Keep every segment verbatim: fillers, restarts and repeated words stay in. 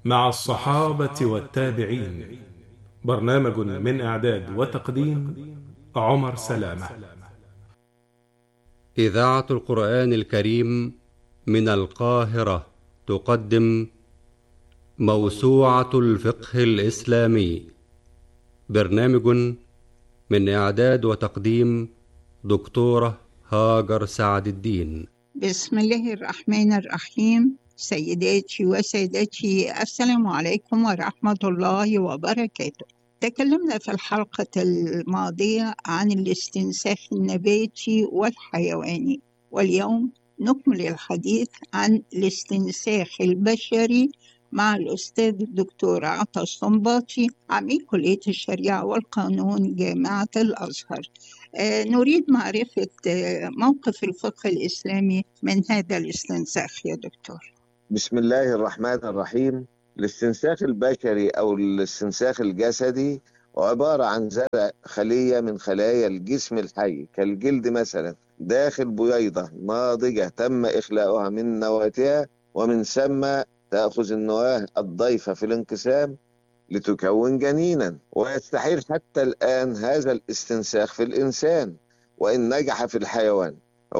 مع الصحابة والتابعين. برنامج من إعداد وتقديم عمر سلامة. إذاعة القرآن الكريم من القاهرة تقدم موسوعة الفقه الإسلامي. برنامج من إعداد وتقديم دكتورة هاجر سعد الدين. بسم الله الرحمن الرحيم. سيداتي وسادتي، السلام عليكم ورحمة الله وبركاته. تكلمنا في الحلقة الماضية عن الاستنساخ النباتي والحيواني، واليوم نكمل الحديث عن الاستنساخ البشري مع الأستاذ الدكتور عطا الصنباطي، عميد كلية الشريعة والقانون جامعة الأزهر. آه، نريد معرفة آه، موقف الفقه الإسلامي من هذا الاستنساخ يا دكتور. بسم الله الرحمن الرحيم. الاستنساخ البشري أو الاستنساخ الجسدي عبارة عن زرع خلية من خلايا الجسم الحي كالجلد مثلا داخل بويضة ناضجة تم إخلاؤها من نواتها، ومن ثم تأخذ النواة الضيفة في الانقسام لتكون جنينا. ويستحيل حتى الآن هذا الاستنساخ في الإنسان، وإن نجح في الحيوان.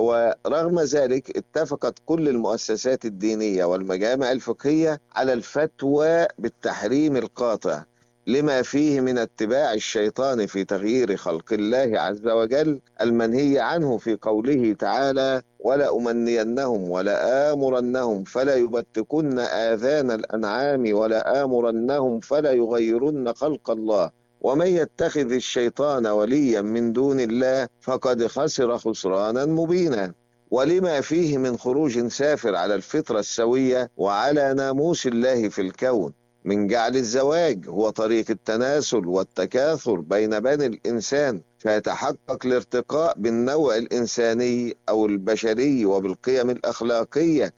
ورغم ذلك اتفقت كل المؤسسات الدينية والمجامع الفقهية على الفتوى بالتحريم القاطع لما فيه من اتباع الشيطان في تغيير خلق الله عز وجل المنهي عنه في قوله تعالى: ولا أمنينهم ولا آمرنهم فلا يبتكن آذان الأنعام ولا آمرنهم فلا يغيرن خلق الله ومن يتخذ الشيطان وليا من دون الله فقد خسر خسرانا مبينا. ولما فيه من خروج سافر على الفطرة السوية وعلى ناموس الله في الكون من جعل الزواج هو طريق التناسل والتكاثر بين بني الإنسان، فيتحقق الارتقاء بالنوع الإنساني أو البشري وبالقيم الأخلاقية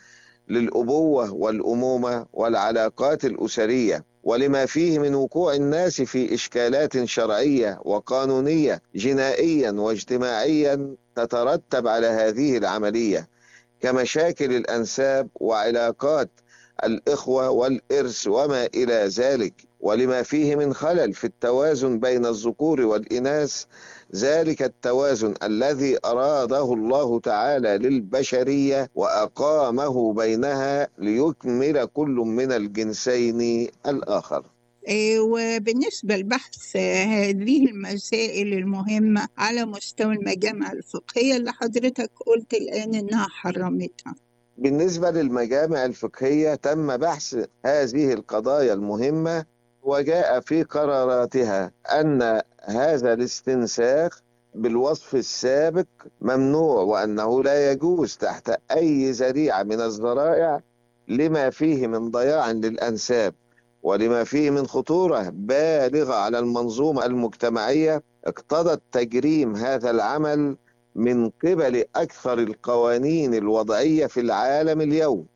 للأبوة والأمومة والعلاقات الأسرية. ولما فيه من وقوع الناس في إشكالات شرعية وقانونية جنائيا واجتماعيا تترتب على هذه العملية، كمشاكل الأنساب وعلاقات الإخوة والإرث وما إلى ذلك. ولما فيه من خلل في التوازن بين الذكور والإناث، ذلك التوازن الذي أراده الله تعالى للبشرية وأقامه بينها ليكمل كل من الجنسين الآخر. آه، وبالنسبة لبحث آه، هذه المسائل المهمة على مستوى المجامع الفقهية اللي حضرتك قلت الآن إنها حرمتها. بالنسبة للمجامع الفقهية تم بحث هذه القضايا المهمة، وجاء في قراراتها أن هذا الاستنساخ بالوصف السابق ممنوع، وأنه لا يجوز تحت أي ذريعة من الذرائع لما فيه من ضياع للأنساب ولما فيه من خطورة بالغة على المنظومة المجتمعية. اقتضت تجريم هذا العمل من قبل أكثر القوانين الوضعية في العالم اليوم،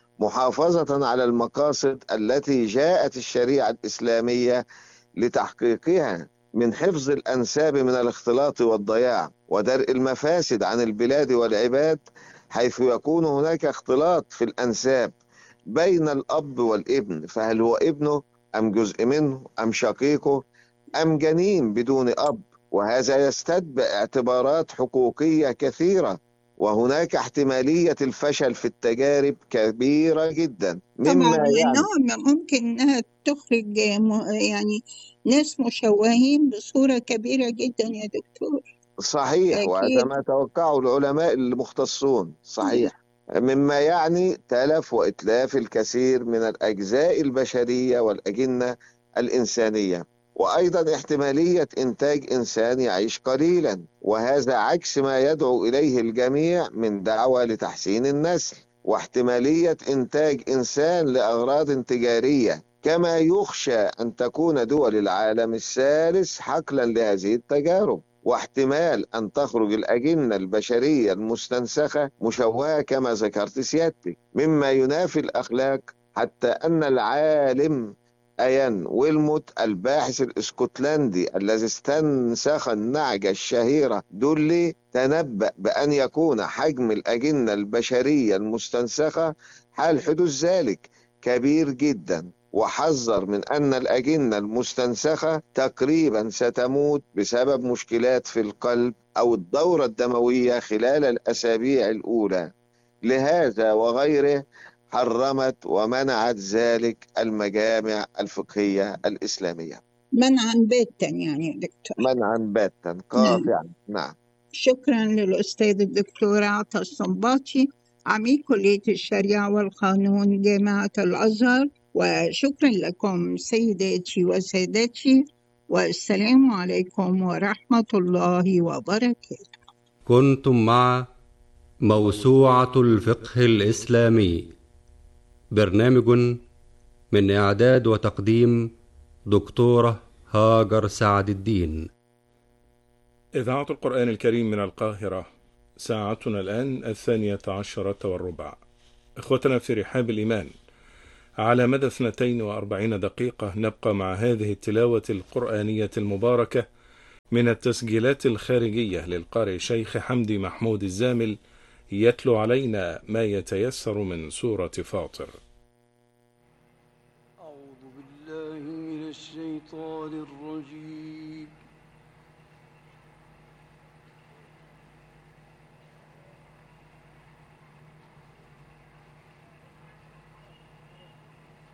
محافظة على المقاصد التي جاءت الشريعة الإسلامية لتحقيقها من حفظ الأنساب من الاختلاط والضياع ودرء المفاسد عن البلاد والعباد، حيث يكون هناك اختلاط في الأنساب بين الأب والابن، فهل هو ابنه أم جزء منه أم شقيقه أم جنين بدون أب؟ وهذا يستتبع اعتبارات حقوقية كثيرة، وهناك احتمالية الفشل في التجارب كبيرة جدا، طبعا مما يعني لأنها ممكن إنها تخرج آه، م- يعني ناس مشوهين بصورة كبيرة جدا يا دكتور. صحيح، وهذا أكيد. ما توقعه العلماء المختصون. صحيح، مما يعني تلف وإتلاف الكثير من الأجزاء البشرية والأجنة الإنسانية، وأيضا احتمالية إنتاج إنسان يعيش قليلا، وهذا عكس ما يدعو إليه الجميع من دعوة لتحسين النسل، واحتمالية إنتاج إنسان لأغراض تجارية، كما يخشى أن تكون دول العالم الثالث حقلا لهذه التجارب، واحتمال أن تخرج الأجنة البشرية المستنسخة مشوهة كما ذكرت سيادتك، مما ينافي الأخلاق. حتى أن العالم أيان ويلموت الباحث الاسكتلندي الذي استنسخ النعجة الشهيرة دولي تنبأ بأن يكون حجم الأجنة البشرية المستنسخة حال حدوث ذلك كبير جدا، وحذر من أن الأجنة المستنسخة تقريبا ستموت بسبب مشكلات في القلب أو الدورة الدموية خلال الأسابيع الأولى. لهذا وغيره حرمت ومنعت ذلك المجامع الفقهية الإسلامية منعا باتا يعني يا دكتور. منعا باتا قاطعا. نعم. شكرا للأستاذ الدكتور عطا الصنباطي عميد كلية الشريعة والقانون جامعة الأزهر، وشكرا لكم سيداتي وسادتي، والسلام عليكم ورحمة الله وبركاته. كنتم مع موسوعة الفقه الإسلامي، برنامج من إعداد وتقديم دكتورة هاجر سعد الدين. إذاعة القرآن الكريم من القاهرة، ساعتنا الآن الثانية عشرة والربع. إخوتنا في رحاب الإيمان، على مدى اثنتين وأربعين دقيقة نبقى مع هذه التلاوة القرآنية المباركة من التسجيلات الخارجية للقارئ شيخ حمدي محمود الزامل، يتلو علينا ما يتيسر من سورة فاطر. أعوذ بالله من الشيطان الرجيم.